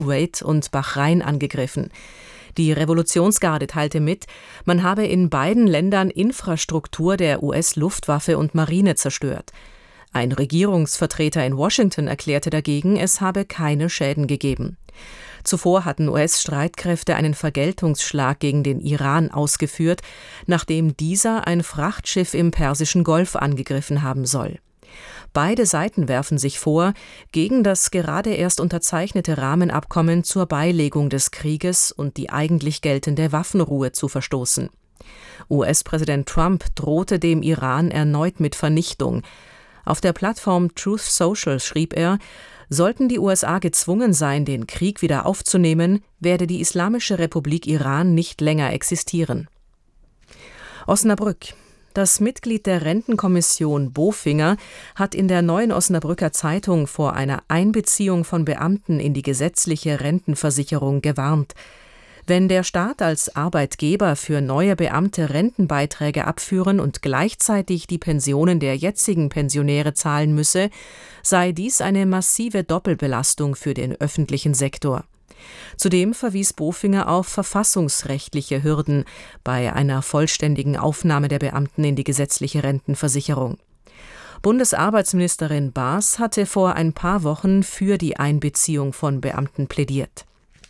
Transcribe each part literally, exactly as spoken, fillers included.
Kuwait und Bahrain angegriffen. Die Revolutionsgarde teilte mit, man habe in beiden Ländern Infrastruktur der U S-Luftwaffe und Marine zerstört. Ein Regierungsvertreter in Washington erklärte dagegen, es habe keine Schäden gegeben. Zuvor hatten U S-Streitkräfte einen Vergeltungsschlag gegen den Iran ausgeführt, nachdem dieser ein Frachtschiff im Persischen Golf angegriffen haben soll. Beide Seiten werfen sich vor, gegen das gerade erst unterzeichnete Rahmenabkommen zur Beilegung des Krieges und die eigentlich geltende Waffenruhe zu verstoßen. U S-Präsident Trump drohte dem Iran erneut mit Vernichtung. Auf der Plattform Truth Social schrieb er, sollten die U S A gezwungen sein, den Krieg wieder aufzunehmen, werde die Islamische Republik Iran nicht länger existieren. Osnabrück. Das Mitglied der Rentenkommission Bofinger hat in der Neuen Osnabrücker Zeitung vor einer Einbeziehung von Beamten in die gesetzliche Rentenversicherung gewarnt. Wenn der Staat als Arbeitgeber für neue Beamte Rentenbeiträge abführen und gleichzeitig die Pensionen der jetzigen Pensionäre zahlen müsse, sei dies eine massive Doppelbelastung für den öffentlichen Sektor. Zudem verwies Bofinger auf verfassungsrechtliche Hürden bei einer vollständigen Aufnahme der Beamten in die gesetzliche Rentenversicherung. Bundesarbeitsministerin Baas hatte vor ein paar Wochen für die Einbeziehung von Beamten plädiert.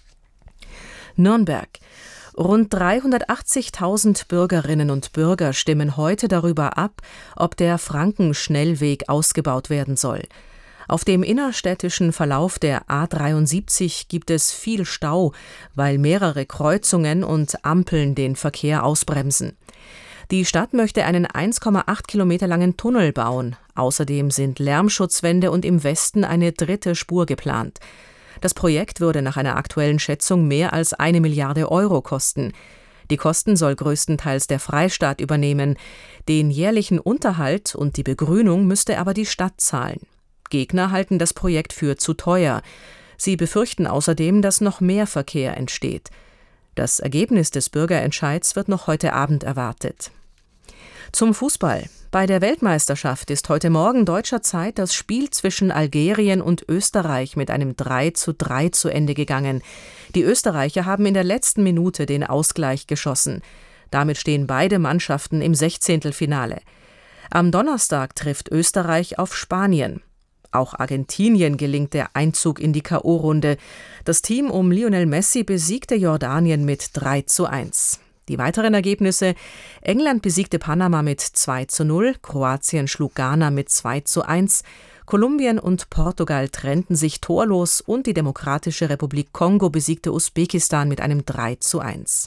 Nürnberg. Rund dreihundertachtzigtausend Bürgerinnen und Bürger stimmen heute darüber ab, ob der Frankenschnellweg ausgebaut werden soll. Auf dem innerstädtischen Verlauf der A dreiundsiebzig gibt es viel Stau, weil mehrere Kreuzungen und Ampeln den Verkehr ausbremsen. Die Stadt möchte einen eins Komma acht Kilometer langen Tunnel bauen. Außerdem sind Lärmschutzwände und im Westen eine dritte Spur geplant. Das Projekt würde nach einer aktuellen Schätzung mehr als eine Milliarde Euro kosten. Die Kosten soll größtenteils der Freistaat übernehmen. Den jährlichen Unterhalt und die Begrünung müsste aber die Stadt zahlen. Gegner halten das Projekt für zu teuer. Sie befürchten außerdem, dass noch mehr Verkehr entsteht. Das Ergebnis des Bürgerentscheids wird noch heute Abend erwartet. Zum Fußball. Bei der Weltmeisterschaft ist heute Morgen deutscher Zeit das Spiel zwischen Algerien und Österreich mit einem drei zu drei zu Ende gegangen. Die Österreicher haben in der letzten Minute den Ausgleich geschossen. Damit stehen beide Mannschaften im Sechzehntelfinale. Am Donnerstag trifft Österreich auf Spanien. Auch Argentinien gelingt der Einzug in die K O-Runde. Das Team um Lionel Messi besiegte Jordanien mit drei zu eins. Die weiteren Ergebnisse: England besiegte Panama mit zwei zu null, Kroatien schlug Ghana mit zwei zu eins, Kolumbien und Portugal trennten sich torlos und die Demokratische Republik Kongo besiegte Usbekistan mit einem drei zu eins.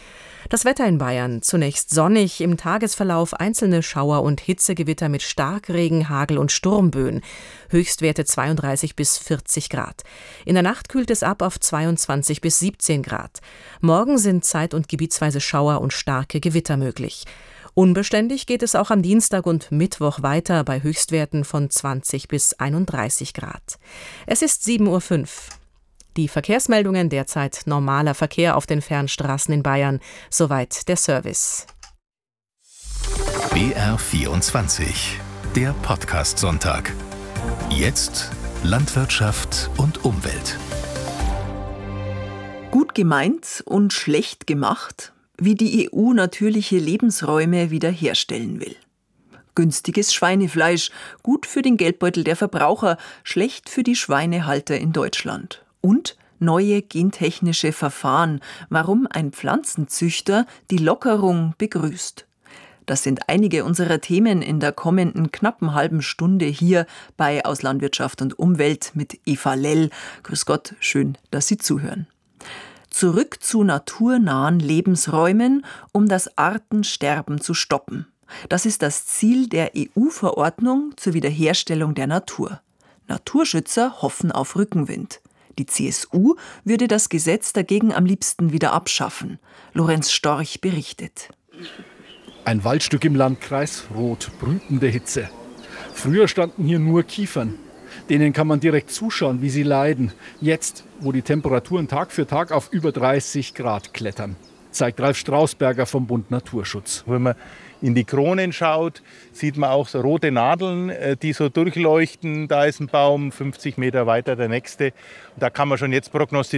Das Wetter in Bayern: zunächst sonnig, im Tagesverlauf einzelne Schauer und Hitzegewitter mit Starkregen, Hagel und Sturmböen. Höchstwerte zweiunddreißig bis vierzig Grad. In der Nacht kühlt es ab auf zweiundzwanzig bis siebzehn Grad. Morgen sind zeit- und gebietsweise Schauer und starke Gewitter möglich. Unbeständig geht es auch am Dienstag und Mittwoch weiter bei Höchstwerten von zwanzig bis einunddreißig Grad. Es ist sieben Uhr fünf. Die Verkehrsmeldungen: derzeit normaler Verkehr auf den Fernstraßen in Bayern. Soweit der Service. B R vierundzwanzig, der Podcast-Sonntag. Jetzt Landwirtschaft und Umwelt. Gut gemeint und schlecht gemacht, wie die E U natürliche Lebensräume wiederherstellen will. Günstiges Schweinefleisch, gut für den Geldbeutel der Verbraucher, schlecht für die Schweinehalter in Deutschland. Und neue gentechnische Verfahren, warum ein Pflanzenzüchter die Lockerung begrüßt. Das sind einige unserer Themen in der kommenden knappen halben Stunde hier bei Aus Landwirtschaft und Umwelt mit Eva Lell. Grüß Gott, schön, dass Sie zuhören. Zurück zu naturnahen Lebensräumen, um das Artensterben zu stoppen. Das ist das Ziel der E U-Verordnung zur Wiederherstellung der Natur. Naturschützer hoffen auf Rückenwind. Die C S U würde das Gesetz dagegen am liebsten wieder abschaffen. Lorenz Storch berichtet. Ein Waldstück im Landkreis Roth, brütende Hitze. Früher standen hier nur Kiefern. Denen kann man direkt zuschauen, wie sie leiden. Jetzt, wo die Temperaturen Tag für Tag auf über dreißig Grad klettern. zeigt Ralf Strausberger vom Bund Naturschutz. Wenn man in die Kronen schaut, sieht man auch so rote Nadeln, die so durchleuchten. Da ist ein Baum, fünfzig Meter weiter der nächste. Da kann man schon jetzt prognostizieren,